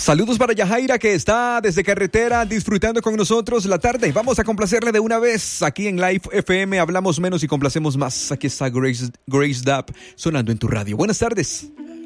Saludos para Yajaira, que está desde carretera disfrutando con nosotros la tarde. Vamos a complacerle de una vez. Aquí en Live FM hablamos menos y complacemos más. Aquí está Grace Dapp sonando en tu radio. Buenas tardes.